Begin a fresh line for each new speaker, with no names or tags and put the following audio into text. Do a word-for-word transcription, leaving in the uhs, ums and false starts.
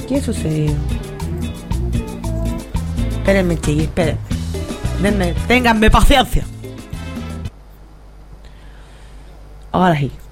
¿Qué sucedió? Espérenme, chiqui, espérenme. Denme, ténganme paciencia. Ahora sí.